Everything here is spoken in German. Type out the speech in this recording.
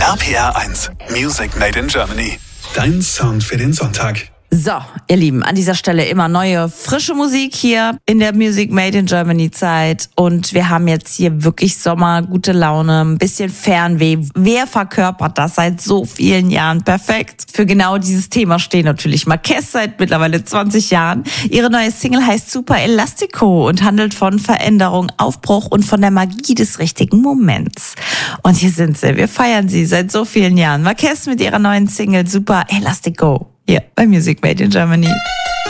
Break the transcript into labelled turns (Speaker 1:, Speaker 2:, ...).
Speaker 1: RPR 1, Music Made in Germany. Dein Sound für den Sonntag.
Speaker 2: So, ihr Lieben, an dieser Stelle immer neue, frische Musik hier in der Music Made in Germany Zeit. Und wir haben jetzt hier wirklich Sommer, gute Laune, ein bisschen Fernweh. Wer verkörpert das seit so vielen Jahren perfekt? Für genau dieses Thema stehen natürlich Marquez seit mittlerweile 20 Jahren. Ihre neue Single heißt Super Elastico und handelt von Veränderung, Aufbruch und von der Magie des richtigen Moments. Und hier sind sie, wir feiern sie seit so vielen Jahren. Marquez mit ihrer neuen Single Super Elastico. Hier bei Music Made in Germany.